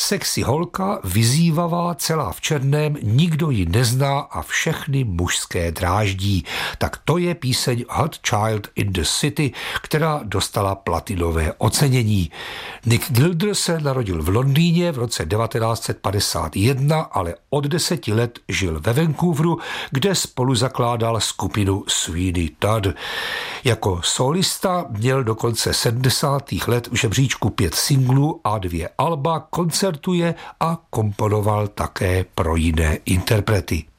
Sexy holka, vyzývavá, celá v černém, nikdo ji nezná a všechny mužské dráždí. Tak to je píseň Hot Child in the City, která dostala platinové ocenění. Nick Gilder se narodil v Londýně v roce 1951, ale od 10 let žil ve Vancouveru, kde spolu zakládal skupinu Sweeney Todd. Jako solista měl do konce 70. let v žebříčku 5 singlů a 2 alba, koncertuje a komponoval také pro jiné interprety.